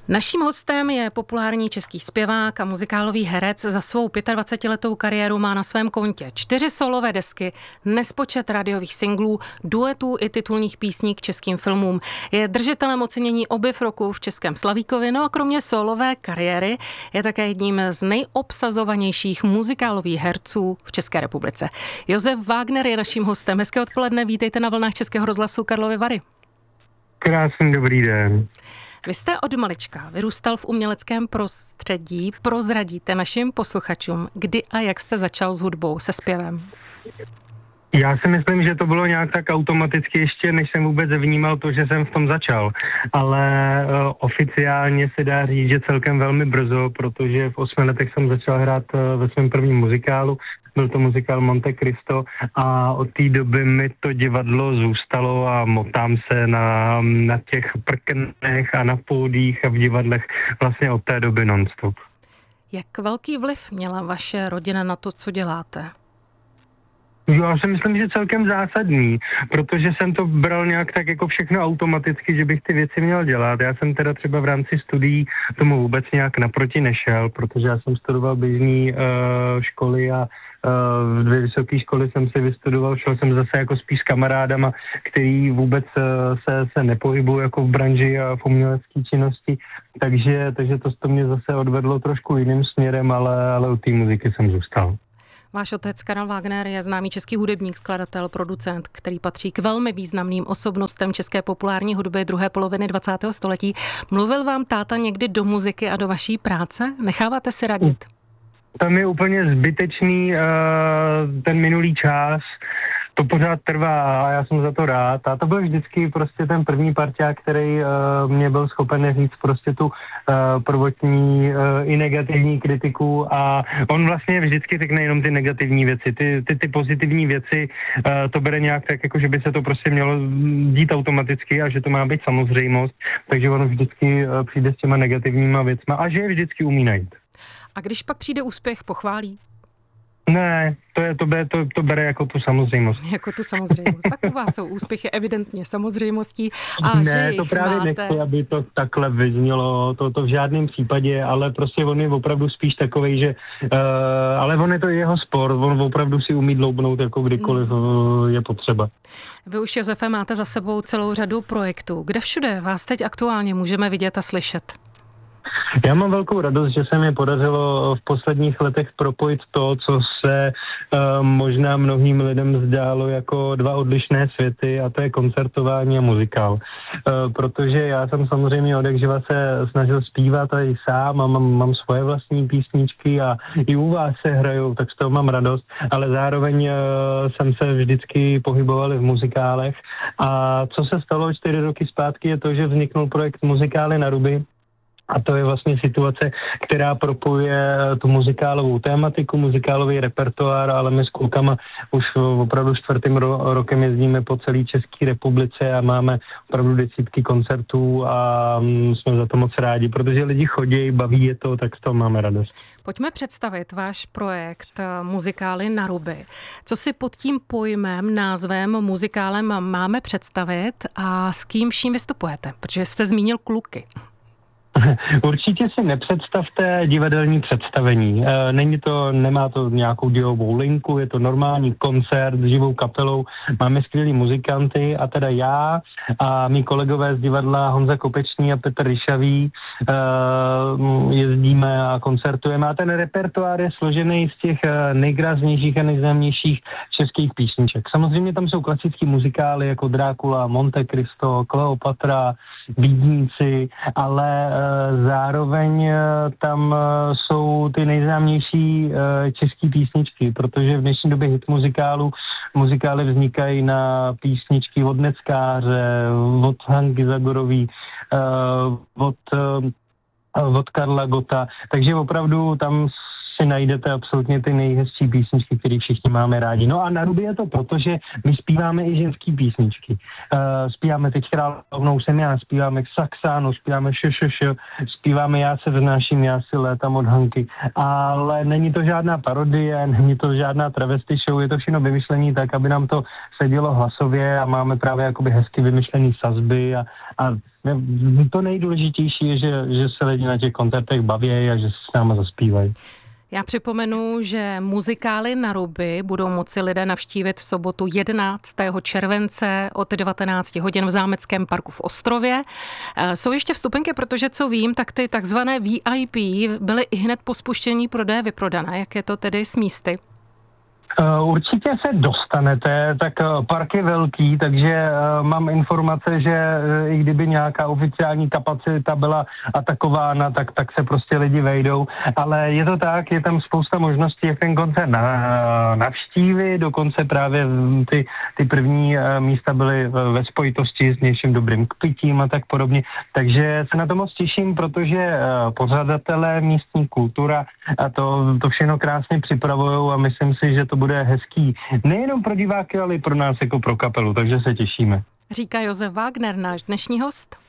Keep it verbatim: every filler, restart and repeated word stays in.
Naším hostem je populární český zpěvák a muzikálový herec. Za svou dvacetiletou kariéru má na svém kontě čtyři solové desky, nespočet rádiových singlů, duetů i titulních písní k českým filmům. Je držitelem ocenění Objev roku v Českém Slavíkovi, no a kromě solové kariéry je také jedním z nejobsazovanějších muzikálových herců v České republice. Josef Wagner je naším hostem. Hezké odpoledne, vítejte na vlnách Českého rozhlasu Karlovy Vary. Krásný dobrý den. Vy jste od malička vyrůstal v uměleckém prostředí. Prozradíte našim posluchačům, kdy a jak jste začal s hudbou, se zpěvem? Já si myslím, že to bylo nějak tak automaticky ještě, než jsem vůbec vnímal to, že jsem v tom začal. Ale uh, oficiálně se dá říct, že celkem velmi brzo, protože v osmi letech jsem začal hrát uh, ve svém prvním muzikálu. Byl to muzikál Monte Cristo a od té doby mi to divadlo zůstalo a motám se na, na těch prknech a na pódích a v divadlech vlastně od té doby non-stop. Jak velký vliv měla vaše rodina na to, co děláte? Já si myslím, že celkem zásadní, protože jsem to bral nějak tak jako všechno automaticky, že bych ty věci měl dělat. Já jsem teda třeba v rámci studií tomu vůbec nějak naproti nešel, protože já jsem studoval běžný uh, školy a uh, v dvě vysoké školy jsem si vystudoval, šel jsem zase jako spíš s kamarádama, který vůbec uh, se, se nepohybují jako v branži a v umělecké činnosti, takže, takže to, to mě zase odvedlo trošku jiným směrem, ale, ale u té muziky jsem zůstal. Váš otec Karel Wagner je známý český hudebník, skladatel, producent, který patří k velmi významným osobnostem české populární hudby druhé poloviny dvacátého století. Mluvil vám táta někdy do muziky a do vaší práce? Necháváte si radit? Tam je úplně zbytečný uh, ten minulý čas. To pořád trvá a já jsem za to rád. A to byl vždycky prostě ten první parťák, který uh, mě byl schopen říct prostě tu uh, prvotní uh, i negativní kritiku a on vlastně vždycky řekne jenom ty negativní věci. Ty, ty, ty pozitivní věci uh, to bere nějak tak, jako že by se to prostě mělo dít automaticky a že to má být samozřejmost. Takže on vždycky uh, přijde s těma negativníma věcma a že je vždycky umí najít. A když pak přijde úspěch, pochválí? Ne, to, je, to, bere, to, to bere jako tu samozřejmost. Jako tu samozřejmost. Tak u vás jsou úspěchy evidentně samozřejmostí. A ne, že to právě máte... nechci, aby to takhle vyznělo, to, to v žádném případě, ale prostě on je opravdu spíš takovej, že, uh, ale on je to jeho sport, on opravdu si umí dloubnout jako kdykoliv mm. je potřeba. Vy už, Josefe, máte za sebou celou řadu projektů. Kde všude vás teď aktuálně můžeme vidět a slyšet? Já mám velkou radost, že se mi podařilo v posledních letech propojit to, co se uh, možná mnohým lidem zdálo jako dva odlišné světy, a to je koncertování a muzikál. Uh, protože já jsem samozřejmě odjakživa se snažil zpívat a i sám a mám, mám svoje vlastní písničky a i u vás se hrajou, tak z toho mám radost, ale zároveň uh, jsem se vždycky pohyboval v muzikálech a co se stalo čtyři roky zpátky je to, že vzniknul projekt Muzikály na ruby. A to je vlastně situace, která propojuje tu muzikálovou tématiku, muzikálový repertoár, ale my s klukama už opravdu čtvrtým ro- rokem jezdíme po celé České republice a máme opravdu desítky koncertů a jsme za to moc rádi, protože lidi chodí, baví je to, tak z toho máme radost. Pojďme představit váš projekt Muzikály na ruby. Co si pod tím pojmem, názvem, muzikálem máme představit a s kým vším vystupujete? Protože jste zmínil kluky. Určitě si nepředstavte divadelní představení. Není to, nemá to nějakou dějovou linku, je to normální koncert s živou kapelou. Máme skvělý muzikanty a teda já a mý kolegové z divadla Honza Kopečný a Petr Ryšavý jezdíme a koncertujeme. A ten repertoár je složený z těch nejkrásnějších a nejznámějších českých písniček. Samozřejmě tam jsou klasické muzikály jako Drákula, Monte Cristo, Kleopatra, Vídníci, ale zároveň tam jsou ty nejznámější české písničky, protože v dnešní době hit muzikálu, muzikály vznikají na písničky od Neckáře, od Hanky Zagorový, od, od Karla Gotta, takže opravdu tam si najdete absolutně ty nejhezčí písničky, které všichni máme rádi. No a na Ruby je to proto, že my zpíváme i ženský písničky. Uh, zpíváme Teď královnou jsem já, zpíváme Saxánu, zpíváme Šošoš, zpíváme Já se vznáším, já si létám od Hanky. Ale není to žádná parodie, není to žádná travesty show, je to všechno vymyšlení tak, aby nám to sedělo hlasově a máme právě jakoby hezky vymyšlený sazby a, a to nejdůležitější je, že, že se lidi na těch koncertech baví a že se s náma zaspívají. Já připomenu, že muzikály na Ruby budou moci lidé navštívit v sobotu jedenáctého července od devatenáct hodin v Zámeckém parku v Ostrově. Jsou ještě vstupenky, protože co vím, tak ty takzvané V I P byly i hned po spuštění prodeje vyprodané. Jak je to tedy s místy? Určitě se dostanete, tak park je velký, takže mám informace, že i kdyby nějaká oficiální kapacita byla atakována, tak, tak se prostě lidi vejdou, ale je to tak, je tam spousta možností, jak ten koncert navštívit, dokonce právě ty, ty první místa byly ve spojitosti s něčím dobrým k pitím a tak podobně, takže se na to moc těším, protože pořadatelé, místní kultura a to, to všechno krásně připravujou a myslím si, že to bude hezký nejenom pro diváky, ale i pro nás jako pro kapelu, takže se těšíme. Říká Josef Wagner, náš dnešní host.